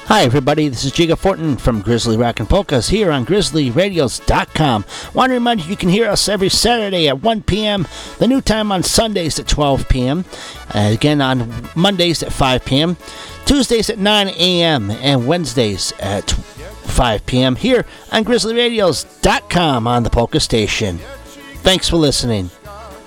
Hi, everybody. This is Jiga Fortin from Grizzly Rock and Polkas here on GrizzlyRadios.com. Want to remind you can hear us every Saturday at 1 p.m., the new time on Sundays at 12 p.m., again on Mondays at 5 p.m., Tuesdays at 9 a.m., and Wednesdays at 5 p.m. here on GrizzlyRadios.com on the Polka Station. Thanks for listening.